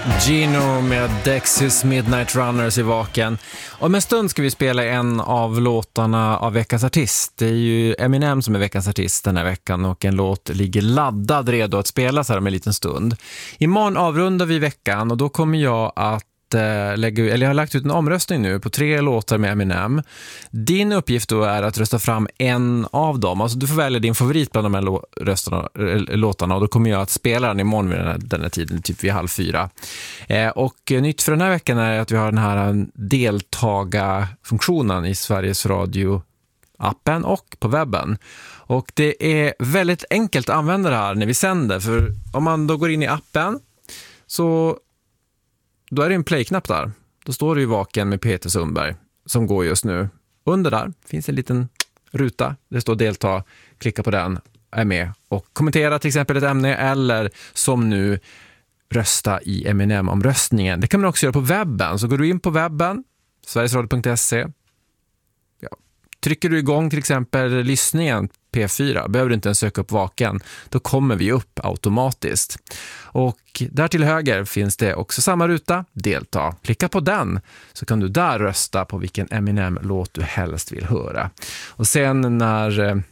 Gino med Dexys Midnight Runners i vaken. Om en stund ska vi spela en av låtarna av veckans artist. Det är ju Eminem som är veckans artist den här veckan och en låt ligger laddad redo att spelas här om en liten stund. Imorgon avrundar vi veckan och då kommer jag att jag har lagt ut en omröstning nu på 3 låtar med Eminem. Din uppgift då är att rösta fram en av dem. Alltså du får välja din favorit bland de här låtarna och då kommer jag att spela den imorgon vid den här tiden, typ vid 3:30. Och nytt för den här veckan är att vi har den här deltagarfunktionen i Sveriges Radio-appen och på webben. Och det är väldigt enkelt att använda det här när vi sänder, för om man då går in i appen så då är det en play-knapp där. Då står det ju vaken med Peter Sundberg som går just nu. Under där finns en liten ruta. Det står delta, klicka på den, är med och kommentera till exempel ett ämne eller som nu rösta i Eminem-omröstningen. Det kan man också göra på webben. Så går du in på webben, sverigesradio.se. Ja. Trycker du igång till exempel lyssningen P4, behöver du inte ens söka upp vaken, då kommer vi upp automatiskt. Och där till höger finns det också samma ruta, delta. Klicka på den så kan du där rösta på vilken Eminem-låt du helst vill höra. Och sen när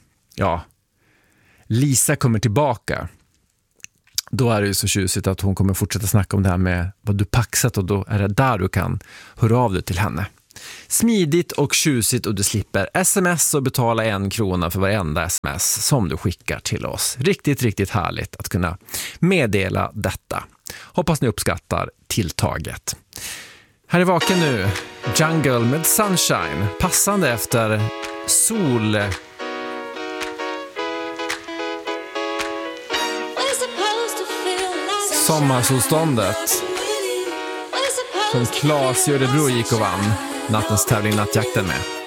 Lisa kommer tillbaka, då är det ju så tjusigt att hon kommer fortsätta snacka om det här med vad du paxat och då är det där du kan höra av dig till henne. Smidigt och tjusigt och du slipper sms och betala 1 krona för varenda sms som du skickar till oss. Riktigt, riktigt härligt att kunna meddela detta. Hoppas ni uppskattar tilltaget. Här är vaken nu, Jungle med Sunshine, passande efter sol. Sommarsolståndet som Claes i Örebro gick och vann nattens tävling Nattjakten med.